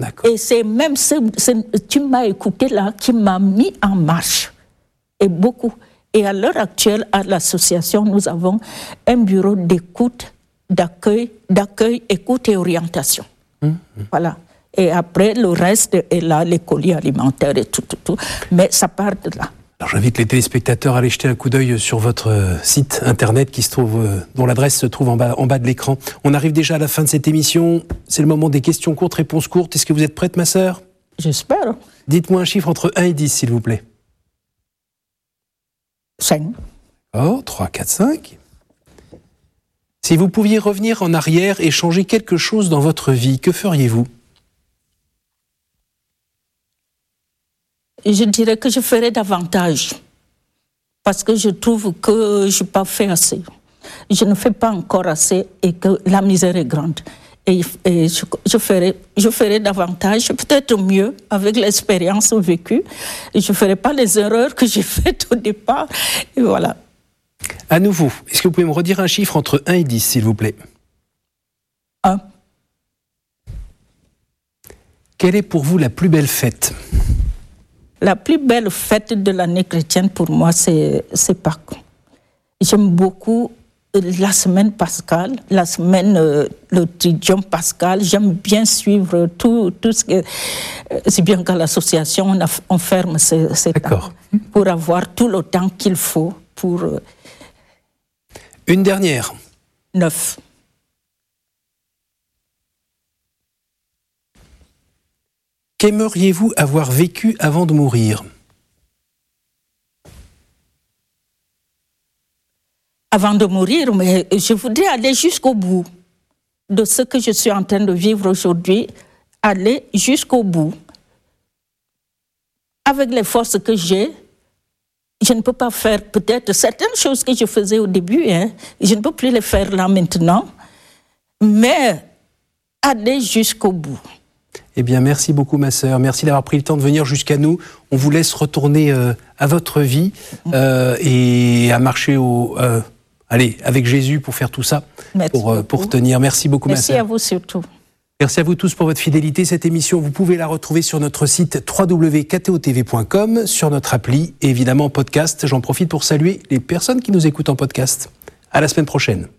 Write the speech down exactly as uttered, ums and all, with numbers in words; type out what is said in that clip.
D'accord. Et c'est même ce, ce tu m'as écouté là qui m'a mis en marche. Et beaucoup. Et à l'heure actuelle, à l'association, nous avons un bureau d'écoute, d'accueil, d'accueil, écoute et orientation. Mmh. Voilà. Et après, le reste est là, les colis alimentaires et tout, tout, tout. Mais ça part de là. Alors j'invite les téléspectateurs à aller jeter un coup d'œil sur votre site internet qui se trouve, dont l'adresse se trouve en bas, en bas de l'écran. On arrive déjà à la fin de cette émission. C'est le moment des questions courtes, réponses courtes. Est-ce que vous êtes prête, ma sœur ? J'espère. Dites-moi un chiffre entre un et dix, s'il vous plaît. cinq. Oh, trois, quatre, cinq. Si vous pouviez revenir en arrière et changer quelque chose dans votre vie, que feriez-vous ? Je dirais que je ferais davantage. Parce que je trouve que je n'ai pas fait assez. Je ne fais pas encore assez et que la misère est grande. Et, et je, je, ferai, je ferai davantage, peut-être mieux, avec l'expérience vécue. Et je ne ferai pas les erreurs que j'ai faites au départ. Et voilà. À nouveau, est-ce que vous pouvez me redire un chiffre entre un et dix, s'il vous plaît ? un. Quelle est pour vous la plus belle fête ? La plus belle fête de l'année chrétienne, pour moi, c'est, c'est Pâques. J'aime beaucoup la semaine pascale, la semaine, euh, le tridium pascal. J'aime bien suivre tout, tout ce que... Euh, c'est bien qu'à l'association, on, a, on ferme ces, ces temps pour avoir tout le temps qu'il faut pour... Euh, Une dernière. Neuf. Qu'aimeriez-vous avoir vécu avant de mourir ? Avant de mourir, mais je voudrais aller jusqu'au bout de ce que je suis en train de vivre aujourd'hui, aller jusqu'au bout. Avec les forces que j'ai, je ne peux pas faire peut-être certaines choses que je faisais au début, hein, je ne peux plus les faire là maintenant, mais aller jusqu'au bout. Eh bien, merci beaucoup, ma sœur. Merci d'avoir pris le temps de venir jusqu'à nous. On vous laisse retourner euh, à votre vie euh, et à marcher au, euh, allez, avec Jésus pour faire tout ça, pour, euh, pour tenir. Merci beaucoup, merci ma sœur. Merci à vous surtout. Merci à vous tous pour votre fidélité. Cette émission, vous pouvez la retrouver sur notre site w w w point k t o t v point com, sur notre appli et évidemment en podcast. J'en profite pour saluer les personnes qui nous écoutent en podcast. À la semaine prochaine.